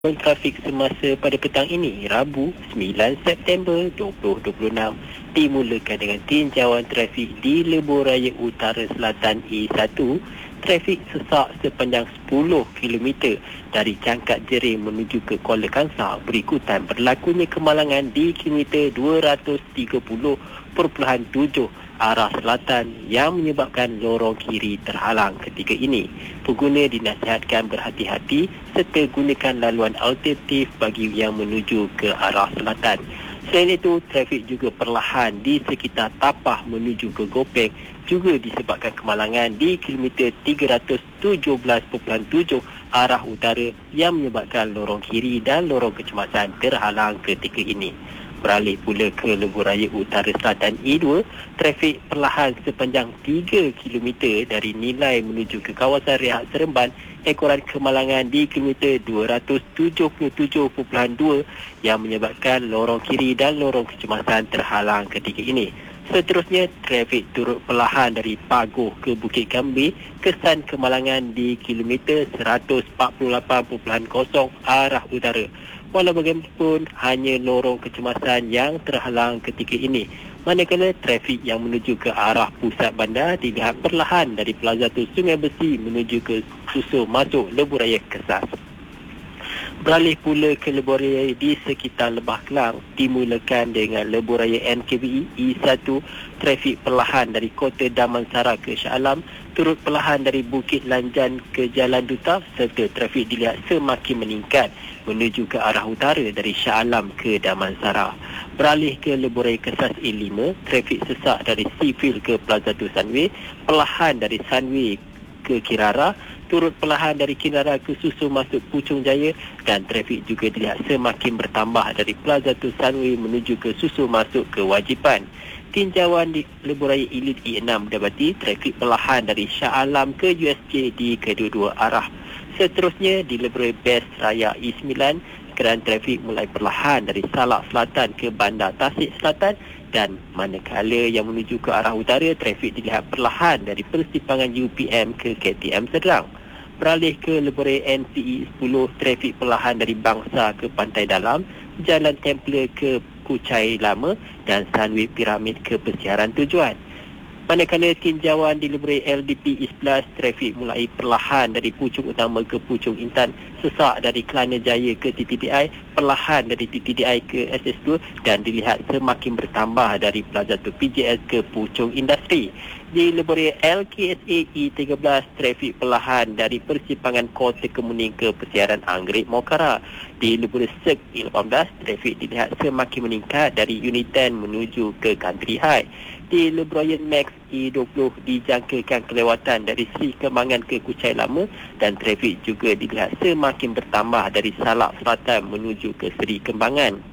Trafik semasa pada petang ini, Rabu 9 September 2026 dimulakan dengan tinjauan trafik di Lebuh Raya Utara Selatan E1. Trafik sesak sepanjang 10 km dari Cangkat Jering menuju ke Kuala Kangsar berikutan berlakunya kemalangan di kilometer 230.7 arah selatan yang menyebabkan lorong kiri terhalang ketika ini. Pengguna dinasihatkan berhati-hati serta gunakan laluan alternatif bagi yang menuju ke arah selatan. Selain itu, trafik juga perlahan di sekitar Tapah menuju ke Gopeng juga disebabkan kemalangan di kilometer 317.7 arah utara yang menyebabkan lorong kiri dan lorong kecemasan terhalang ketika ini. Beralih pula ke Lebuh Raya Utara Selatan E2, trafik perlahan sepanjang 3 km dari Nilai menuju ke kawasan Rehat Seremban, ekoran kemalangan di kilometer 277.2 yang menyebabkan lorong kiri dan lorong kecemasan terhalang ketika ini. Seterusnya, trafik turut perlahan dari Pagoh ke Bukit Gambir, kesan kemalangan di kilometer 148.0 arah utara. Walau bagaimanapun, hanya lorong kecemasan yang terhalang ketika ini. Manakala trafik yang menuju ke arah pusat bandar dilihat perlahan dari Plaza Tu Sungai Besi menuju ke Susul masuk Lebuh Raya Kesas. Beralih pula ke Lebuh Raya di sekitar Lebah Kelang, dimulakan dengan Lebuh Raya NKBE E1, trafik perlahan dari Kota Damansara ke Shah Alam, turut perlahan dari Bukit Lanjan ke Jalan Duta serta trafik dilihat semakin meningkat menuju ke arah utara dari Shah Alam ke Damansara. Beralih ke Lebuh Raya Kesas A5, trafik sesak dari Seafield ke Plaza Tu Sunway, perlahan dari Sunway ke Kirara, turut perlahan dari Kirara ke Susul masuk Puchong Jaya dan trafik juga dilihat semakin bertambah dari Plaza Tu Sunway menuju ke Susul masuk ke Wajipan. Tinjauan di Lebuh Raya Elite E6 dapati trafik perlahan dari Shah Alam ke USJ di kedua-dua arah. Seterusnya di Lebuh Raya Best Raya E9, keadaan trafik mulai perlahan dari Salak Selatan ke Bandar Tasik Selatan dan manakala yang menuju ke arah utara, trafik dilihat perlahan dari persimpangan UPM ke KTM Sederang. Beralih ke Lebuh Raya NCE 10, trafik perlahan dari Bangsa ke Pantai Dalam, Jalan Templer ke Kuchai Lama dan Sunway Piramid ke Persiaran Tujuan. Manakala tinjauan di Lebuh Raya LDP E11, trafik mulai perlahan dari Puchong Utama ke Puchong Intan, sesak dari Kelana Jaya ke TTDI, perlahan dari TTDI ke SS2 dan dilihat semakin bertambah dari Plaza Tu PJS ke Puchong Industri. Di Lebuh Raya LKSA E13, trafik perlahan dari persimpangan Kota Kemuning ke Persiaran Anggerik Mokara. Di Lebuh Raya Sek E18, trafik dilihat semakin meningkat dari Unit 10 menuju ke Country High. Di Lebuh Raya Max E20 dijangkakan kelewatan dari Sri Kembangan ke Kuchai Lama dan trafik juga dilihat semakin bertambah dari Salak Selatan menuju ke Sri Kembangan.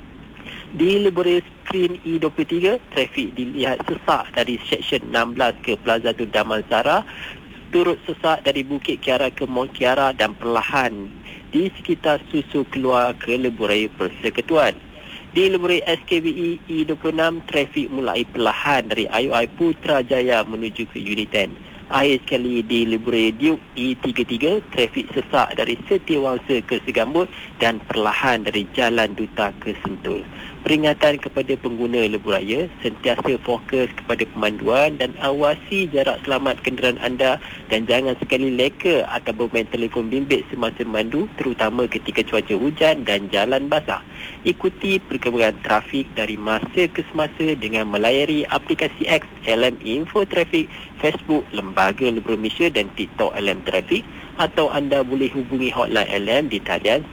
Di Lebuh Raya Screen E23, trafik dilihat sesak dari Seksyen 16 ke Plaza Tu Damansara, turut sesak dari Bukit Kiara ke Mont Kiara dan perlahan di sekitar Susu keluar ke Lebuh Raya Persekutuan. Di Lebuh Raya SKBE E26, trafik mulai perlahan dari IOI Putrajaya menuju ke Unit 10. Akhir sekali di Lebuh Raya Duke E33, trafik sesak dari Setiawangsa ke Segambut dan perlahan dari Jalan Duta ke Sentul. Peringatan kepada pengguna Lebuh Raya, sentiasa fokus kepada pemanduan dan awasi jarak selamat kenderaan anda dan jangan sekali leka atau bermain telefon bimbit semasa memandu, terutama ketika cuaca hujan dan jalan basah. Ikuti perkembangan trafik dari masa ke semasa dengan melayari aplikasi X, LM Info Trafik, Facebook Lembaga Lebuh Malaysia dan TikTok LM Trafik, atau anda boleh hubungi hotline LM di talian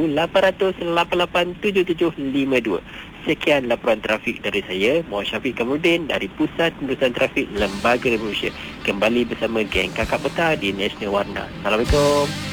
1-800-887752. Sekian laporan trafik dari saya, Muhammad Syafiq Kamarudin dari Pusat Penerusan Trafik Lembaga Lebuh Malaysia. Kembali bersama geng Kakak Petang di National Warna. Assalamualaikum.